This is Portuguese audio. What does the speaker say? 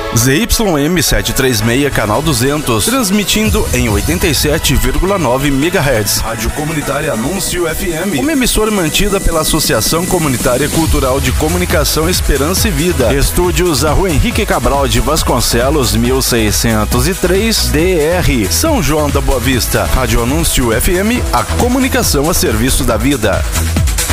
ZYM 736, canal 200, transmitindo em 87,9 MHz. Rádio Comunitária Anúncio FM, uma emissora mantida pela Associação Comunitária Cultural de Comunicação Esperança e Vida. Estúdios a Rua Henrique Cabral de Vasconcelos, 1603, DR, São João da Boa Vista. Rádio Anúncio FM, a comunicação a serviço da vida.